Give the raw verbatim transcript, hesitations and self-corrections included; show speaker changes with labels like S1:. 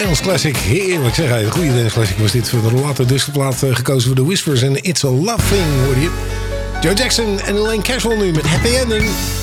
S1: dance classic. Heerlijk zeg. Een goede dance classic was dit. Voor de later discoplaat uh, gekozen voor de Whispers en It's a Love Thing, hoor je. Joe Jackson en Elaine Caswell nu met Happy Ending.